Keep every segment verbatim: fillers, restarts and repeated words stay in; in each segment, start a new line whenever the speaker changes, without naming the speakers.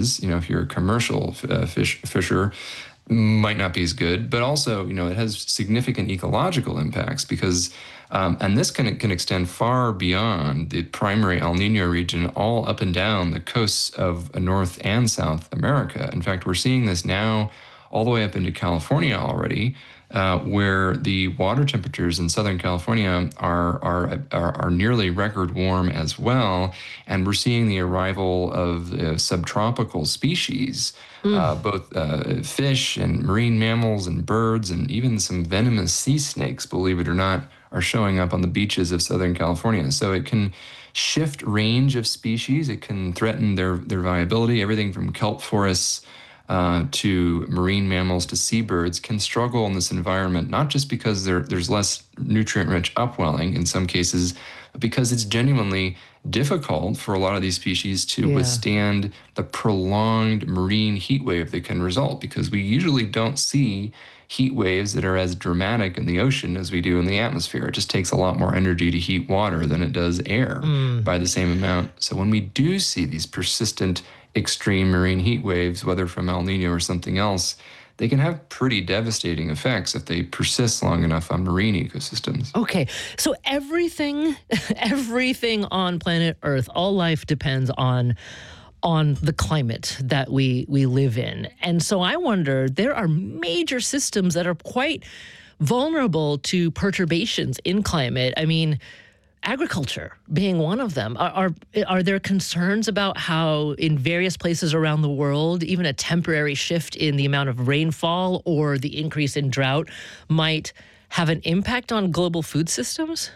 is, you know, if you're a commercial uh, fish fisher, might not be as good, but also, you know, it has significant ecological impacts because, um, and this can, can extend far beyond the primary El Nino region, all up and down the coasts of North and South America. In fact, we're seeing this now all the way up into California already, uh, where the water temperatures in Southern California are, are, are, are nearly record warm as well. And we're seeing the arrival of uh, subtropical species, mm. uh, both uh, fish and marine mammals and birds, and even some venomous sea snakes, believe it or not, are showing up on the beaches of Southern California. So it can shift range of species. It can threaten their, their viability. Everything from kelp forests Uh, to marine mammals to seabirds can struggle in this environment, not just because there, there's less nutrient-rich upwelling in some cases, but because it's genuinely difficult for a lot of these species to yeah. withstand the prolonged marine heat wave that can result, because we usually don't see heat waves that are as dramatic in the ocean as we do in the atmosphere. It just takes a lot more energy to heat water than it does air mm. by the same amount. So when we do see these persistent extreme marine heat waves, whether from El Nino or something else, they can have pretty devastating effects if they persist long enough on marine ecosystems.
Okay, so everything, everything on planet Earth, all life depends on on the climate that we we live in. And so I wonder, there are major systems that are quite vulnerable to perturbations in climate. I mean, agriculture being one of them. Are, are are there concerns about how in various places around the world, even a temporary shift in the amount of rainfall or the increase in drought might have an impact on global food systems?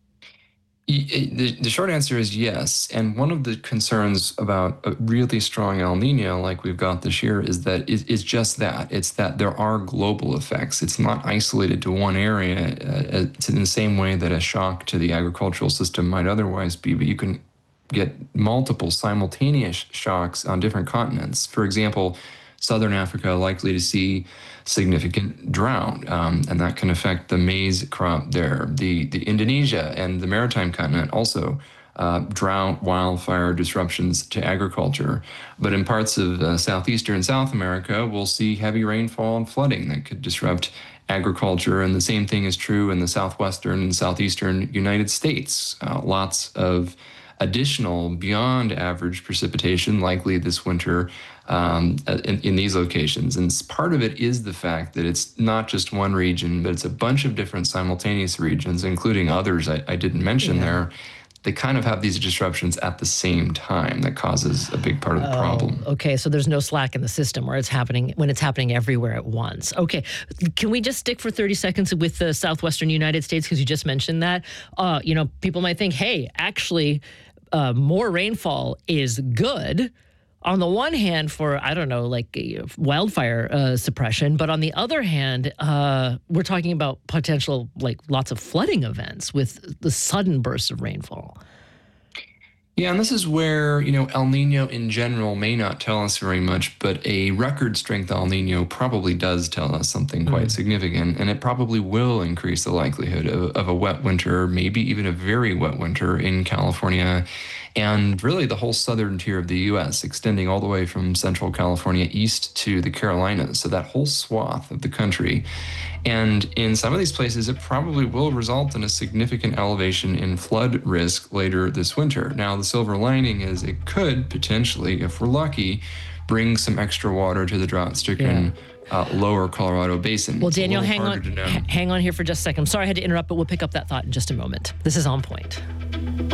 The, the short answer is yes. And one of the concerns about a really strong El Nino like we've got this year is that it, it's just that. It's that there are global effects. It's not isolated to one area uh, it's in the same way that a shock to the agricultural system might otherwise be, but you can get multiple simultaneous shocks on different continents. For example, Southern Africa likely to see significant drought, um, and that can affect the maize crop there. The, the Indonesia and the maritime continent also uh, drought, wildfire disruptions to agriculture. But in parts of uh, southeastern South America, we'll see heavy rainfall and flooding that could disrupt agriculture. And the same thing is true in the southwestern and southeastern United States. Uh, lots of additional beyond average precipitation likely this winter um, in, in these locations. And part of it is the fact that it's not just one region, but it's a bunch of different simultaneous regions, including others I, I didn't mention yeah. there. They kind of have these disruptions at the same time that causes a big part of the
oh,
problem.
Okay, so there's no slack in the system where it's happening when it's happening everywhere at once. Okay, can we just stick for thirty seconds with the southwestern United States, because you just mentioned that? Uh, you know, people might think, hey, actually, Uh, more rainfall is good on the one hand for, I don't know, like uh, wildfire uh, suppression. But on the other hand, uh, we're talking about potential, like lots of flooding events with the sudden bursts of rainfall.
Yeah, and this is where, you know, El Nino in general may not tell us very much, but a record strength El Nino probably does tell us something quite mm. significant, and it probably will increase the likelihood of, of a wet winter, maybe even a very wet winter in California, and really the whole southern tier of the U S, extending all the way from central California east to the Carolinas, so that whole swath of the country. And in some of these places, it probably will result in a significant elevation in flood risk later this winter. Now, the silver lining is it could potentially, if we're lucky, bring some extra water to the drought-stricken yeah. uh, lower Colorado basin.
Well, Daniel, hang on, hang on here for just a second. I'm sorry I had to interrupt, but we'll pick up that thought in just a moment. This is On Point.